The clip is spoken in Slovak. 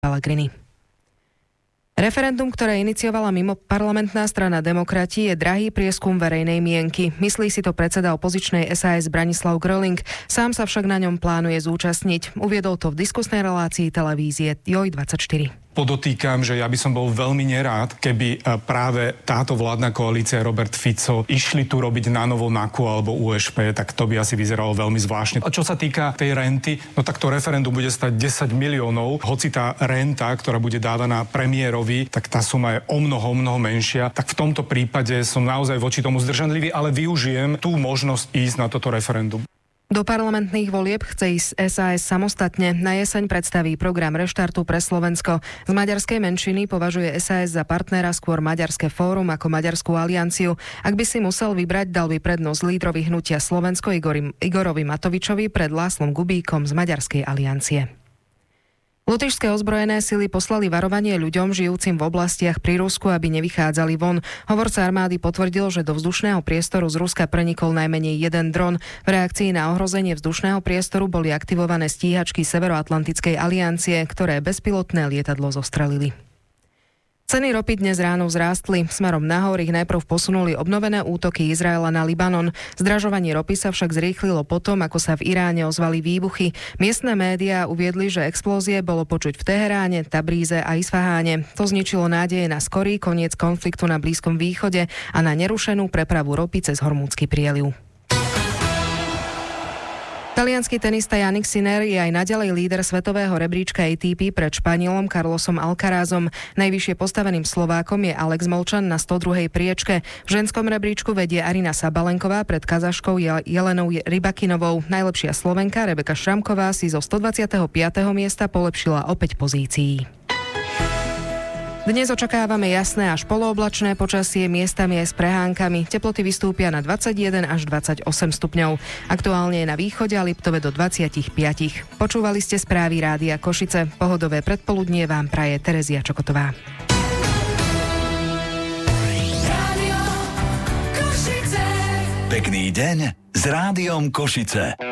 Pellegrini. Referendum, ktoré iniciovala mimo parlamentná strana Demokrati, je drahý prieskum verejnej mienky. Myslí si to predseda opozičnej SAS Branislav Gröling, sám sa však na ňom plánuje zúčastniť. Uviedol to v diskusnej relácii televízie JOJ24. Podotýkam, že ja by som bol veľmi nerád, keby práve táto vládna koalícia Robert Fico išli tu robiť na novo NAKU alebo USP, tak to by asi vyzeralo veľmi zvláštne. A čo sa týka tej renty, no tak to referendum bude stať 10 miliónov, hoci tá renta, ktorá bude dávaná premiérovi, tak tá suma je o mnoho menšia. Tak v tomto prípade som naozaj voči tomu zdržanlivý, ale využijem tú možnosť ísť na toto referendum. Do parlamentných volieb chce ísť SAS samostatne. Na jeseň predstaví program Reštartu pre Slovensko. Z maďarskej menšiny považuje SAS za partnera skôr Maďarské fórum ako Maďarskú alianciu. Ak by si musel vybrať, dal by prednosť lídrovi hnutia Slovensko Igorovi Matovičovi pred Láslom Gubíkom z Maďarskej aliancie. Lotyšské ozbrojené sily poslali varovanie ľuďom žijúcim v oblastiach pri Rusku, aby nevychádzali von. Hovorca armády potvrdil, že do vzdušného priestoru z Ruska prenikol najmenej jeden dron. V reakcii na ohrozenie vzdušného priestoru boli aktivované stíhačky Severoatlantickej aliancie, ktoré bezpilotné lietadlo zostrelili. Ceny ropy dnes ráno vzrástli. Smerom nahor ich najprv posunuli obnovené útoky Izraela na Libanon. Zdražovanie ropy sa však zrýchlilo potom, ako sa v Iráne ozvali výbuchy. Miestne médiá uviedli, že explózie bolo počuť v Teheráne, Tabríze a Isfaháne. To zničilo nádeje na skorý koniec konfliktu na Blízkom východe a na nerušenú prepravu ropy cez Hormúdsky prieliv. Taliansky tenista Jannik Sinner je aj naďalej líder svetového rebríčka ATP pred Španielom Carlosom Alcarazom. Najvyššie postaveným Slovákom je Alex Molčan na 102. priečke. V ženskom rebríčku vedie Arina Sabalenková pred Kazaškou Jelenou Rybakinovou. Najlepšia Slovenka Rebeka Šramková si zo 125. miesta polepšila o 5 pozícií. Dnes očakávame jasné až polooblačné počasie, miestami aj s prehánkami. Teploty vystúpia na 21 až 28 stupňov. Aktuálne je na východe a Liptove do 25. Počúvali ste správy Rádia Košice. Pohodové predpoludnie vám praje Terezia Čokotová. Pekný deň s Rádiom Košice.